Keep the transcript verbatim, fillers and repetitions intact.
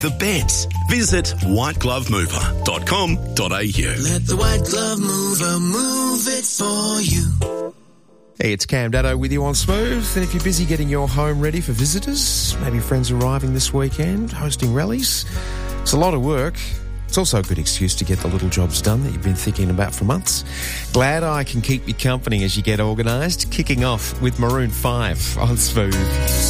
The beds. Visit white glove mover dot com dot a u. Let the White Glove Mover move it for you. Hey, it's Cam Daddo with you on Smooth. And if you're busy getting your home ready for visitors, maybe friends arriving this weekend, hosting rallies, it's a lot of work. It's also a good excuse to get the little jobs done that you've been thinking about for months. Glad I can keep you company as you get organised. Kicking off with Maroon five on Smooth.